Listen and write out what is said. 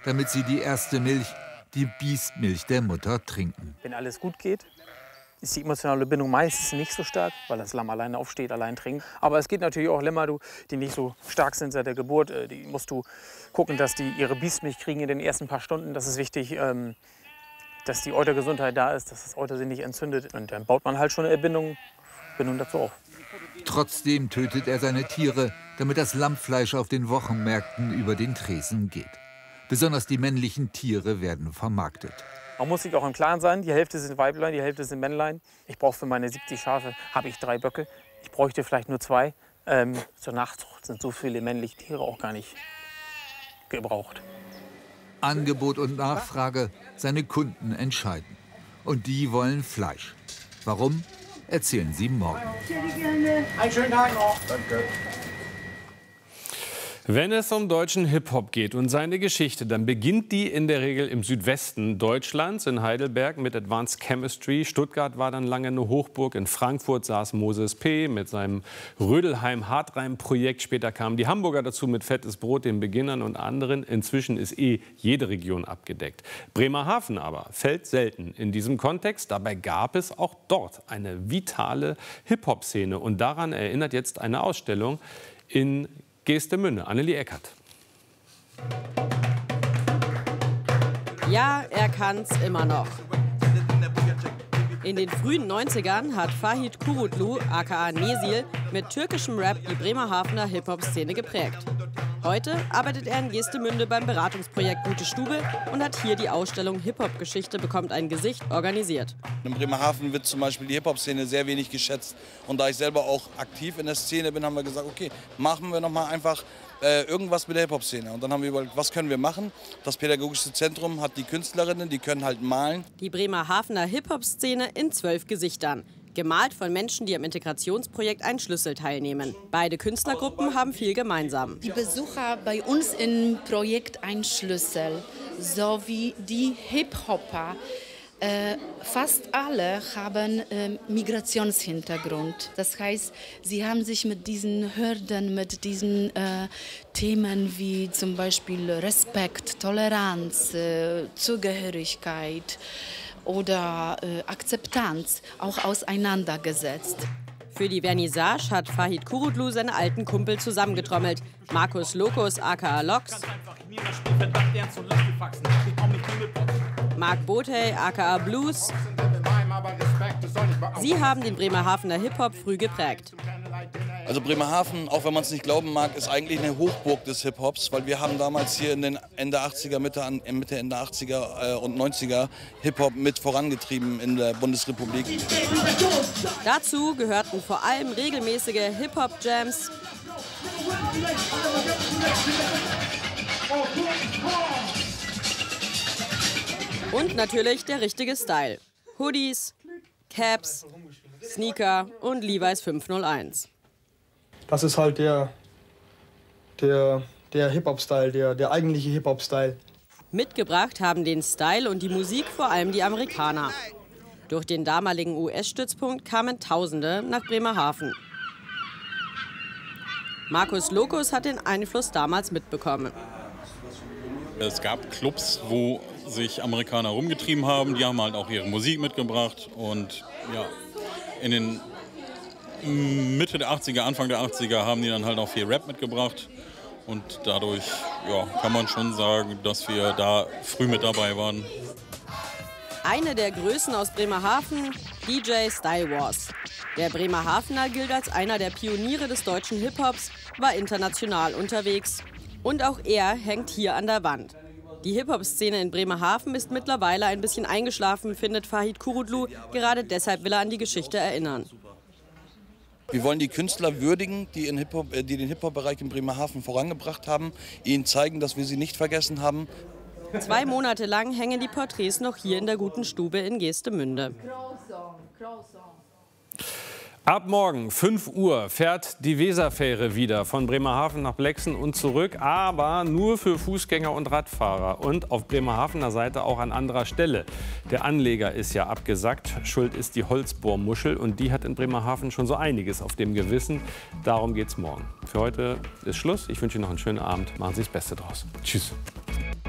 damit sie die erste Milch, die Biestmilch der Mutter, trinken. Wenn alles gut geht, ist die emotionale Bindung meistens nicht so stark, weil das Lamm alleine aufsteht, allein trinkt. Aber es geht natürlich auch Lämmer, die nicht so stark sind seit der Geburt. Die musst du gucken, dass die ihre Biestmilch kriegen in den ersten paar Stunden. Das ist wichtig, dass die Eutergesundheit da ist, dass das Euter sich nicht entzündet. Und dann baut man halt schon eine Bindung dazu auf. Trotzdem tötet er seine Tiere, damit das Lammfleisch auf den Wochenmärkten über den Tresen geht. Besonders die männlichen Tiere werden vermarktet. Man muss sich auch im Klaren sein, die Hälfte sind Weiblein, die Hälfte sind Männlein. Ich brauche für meine 70 Schafe, habe ich 3 Böcke. Ich bräuchte vielleicht nur 2. Zur Nachzucht sind so viele männliche Tiere auch gar nicht gebraucht. Angebot und Nachfrage, seine Kunden entscheiden. Und die wollen Fleisch. Warum? Erzählen Sie morgen. Einen schönen Tag noch. Danke. Wenn es um deutschen Hip-Hop geht und seine Geschichte, dann beginnt die in der Regel im Südwesten Deutschlands, in Heidelberg mit Advanced Chemistry. Stuttgart war dann lange eine Hochburg. In Frankfurt saß Moses P. mit seinem Rödelheim-Hartreim-Projekt. Später kamen die Hamburger dazu mit Fettes Brot, den Beginnern und anderen. Inzwischen ist jede Region abgedeckt. Bremerhaven aber fällt selten in diesem Kontext. Dabei gab es auch dort eine vitale Hip-Hop-Szene. Und daran erinnert jetzt eine Ausstellung in Geestemünde. Annelie Eckert. Ja, er kann's immer noch. In den frühen 90ern hat Fahit Kurutlu, aka Nesil, mit türkischem Rap die Bremerhavener Hip-Hop-Szene geprägt. Heute arbeitet er in Geestemünde beim Beratungsprojekt Gute Stube und hat hier die Ausstellung Hip-Hop-Geschichte bekommt ein Gesicht organisiert. In Bremerhaven wird zum Beispiel die Hip-Hop-Szene sehr wenig geschätzt. Und da ich selber auch aktiv in der Szene bin, haben wir gesagt, okay, machen wir noch mal einfach irgendwas mit der Hip-Hop-Szene. Und dann haben wir überlegt, was können wir machen? Das Pädagogische Zentrum hat die Künstlerinnen, die können halt malen. Die Bremerhavener Hip-Hop-Szene in 12 Gesichtern. Gemalt von Menschen, die am Integrationsprojekt Ein Schlüssel teilnehmen. Beide Künstlergruppen haben viel gemeinsam. Die Besucher bei uns im Projekt Ein Schlüssel sowie die Hip-Hopper, fast alle haben Migrationshintergrund. Das heißt, sie haben sich mit diesen Hürden, mit diesen Themen wie zum Beispiel Respekt, Toleranz, Zugehörigkeit oder Akzeptanz auch auseinandergesetzt. Für die Vernissage hat Fahit Kurutlu seine alten Kumpel zusammengetrommelt. Markus Lokus aka Lox, Marc Bothey aka Blues. Sie haben den Bremerhavener Hip-Hop früh geprägt. Also Bremerhaven, auch wenn man es nicht glauben mag, ist eigentlich eine Hochburg des Hip-Hops, weil wir haben damals hier in den Ende 80er, Mitte, Ende 80er und 90er Hip-Hop mit vorangetrieben in der Bundesrepublik. Dazu gehörten vor allem regelmäßige Hip-Hop-Jams und natürlich der richtige Style. Hoodies, Caps, Sneaker und Levi's 501. Das ist halt der Hip-Hop-Style, der eigentliche Hip-Hop-Style. Mitgebracht haben den Style und die Musik vor allem die Amerikaner. Durch den damaligen US-Stützpunkt kamen Tausende nach Bremerhaven. Markus Lokus hat den Einfluss damals mitbekommen. Es gab Clubs, wo sich Amerikaner rumgetrieben haben. Die haben halt auch ihre Musik mitgebracht. Und ja, in den Mitte der 80er, Anfang der 80er haben die dann halt auch viel Rap mitgebracht. Und dadurch kann man schon sagen, dass wir da früh mit dabei waren. Eine der Größen aus Bremerhaven, DJ Style Wars. Der Bremerhavener gilt als einer der Pioniere des deutschen Hip-Hops, war international unterwegs. Und auch er hängt hier an der Wand. Die Hip-Hop-Szene in Bremerhaven ist mittlerweile ein bisschen eingeschlafen, findet Fahit Kurutlu. Gerade deshalb will er an die Geschichte erinnern. Wir wollen die Künstler würdigen, die den Hip-Hop-Bereich in Bremerhaven vorangebracht haben, ihnen zeigen, dass wir sie nicht vergessen haben. 2 Monate lang hängen die Porträts noch hier in der Guten Stube in Geestemünde. Ab morgen 5 Uhr fährt die Weserfähre wieder von Bremerhaven nach Blexen und zurück, aber nur für Fußgänger und Radfahrer und auf Bremerhavener Seite auch an anderer Stelle. Der Anleger ist ja abgesackt, schuld ist die Holzbohrmuschel und die hat in Bremerhaven schon so einiges auf dem Gewissen. Darum geht's morgen. Für heute ist Schluss. Ich wünsche Ihnen noch einen schönen Abend. Machen Sie das Beste draus. Tschüss.